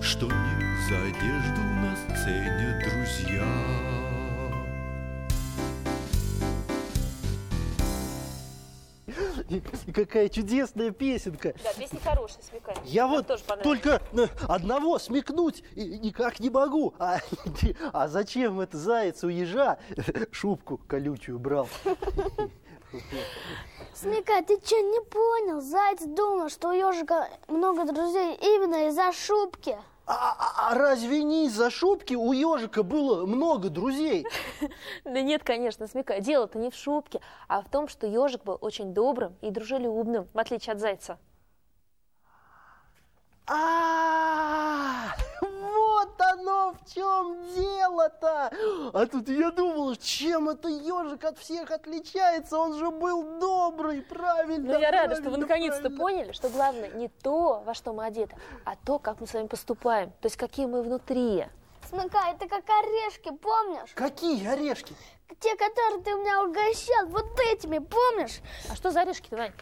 что не за одежду нас ценят друзья. И какая чудесная песенка. Да, песня хорошая, смекай. Я Нам вот тоже только одного смекнуть никак не могу. А зачем это заяц у ежа шубку колючую брал? Смекай, ты что, не понял? Заяц думал, что у ежика много друзей именно из-за шубки. А разве не из-за шубки у ежика было много друзей? Да нет, конечно, смекай. Дело-то не в шубке, а в том, что ежик был очень добрым и дружелюбным, в отличие от зайца. Вот оно в чем дело-то! А тут я думал, чем это ежик от всех отличается? Он же был добрый, правильно. Ну, я рада, что вы наконец-то поняли, что главное не то, во что мы одеты, а то, как мы с вами поступаем, то есть какие мы внутри. Смекай, это как орешки, помнишь? Какие орешки? Те, которые ты у меня угощал, вот этими, помнишь? А что за орешки-то, Вань?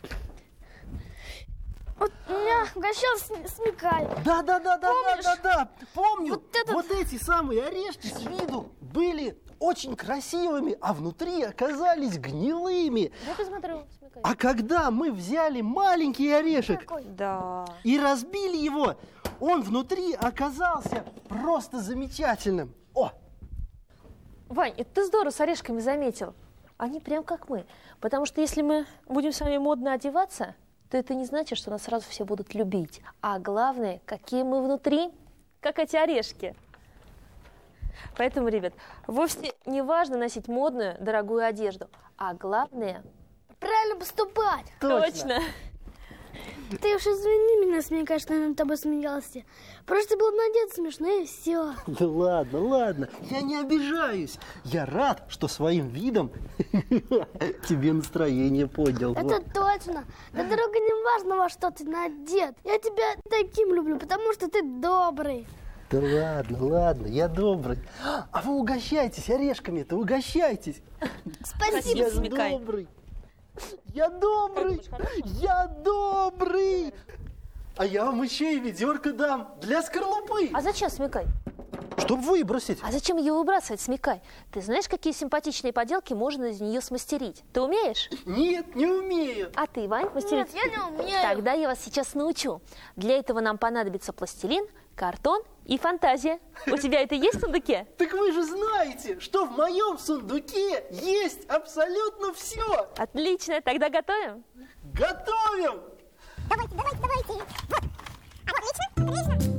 Вот меня угощал Смекай. Да, помню. Вот эти самые орешки с виду были очень красивыми, а внутри оказались гнилыми. Я посмотрю, смекай. А когда мы взяли маленький орешек Да. и разбили его, он внутри оказался просто замечательным. О! Вань, это ты здорово с орешками заметил. Они прям как мы. Потому что если мы будем с вами модно одеваться, то это не значит, что нас сразу все будут любить. А главное, какие мы внутри, как эти орешки. Поэтому, ребят, вовсе не важно носить модную, дорогую одежду. А главное... Правильно поступать. Точно. Ты уж извини меня, Смекай, что я над тобой смеялся. Просто был надет смешно, и все. Да ладно, я не обижаюсь. Я рад, что своим видом тебе настроение поднял. Это точно. Да, дорога, не важно, во что ты надет. Я тебя таким люблю, потому что ты добрый. Да ладно, я добрый. А вы угощайтесь орешками-то, угощайтесь. Спасибо, Я же Смекай. добрый. Я добрый. А я вам еще и ведерко дам для скорлупы. А зачем, смекай? Чтобы выбросить. А зачем ее выбрасывать, смекай? Ты знаешь, какие симпатичные поделки можно из нее смастерить? Ты умеешь? Нет, не умею. А ты, Вань, мастерить? Нет, я не умею. Тогда я вас сейчас научу. Для этого нам понадобится пластилин, картон и фантазия. У тебя это есть в сундуке? Так вы же знаете, что в моем сундуке есть абсолютно все. Отлично, тогда готовим? Готовим! Давайте. Вот, отлично, отлично.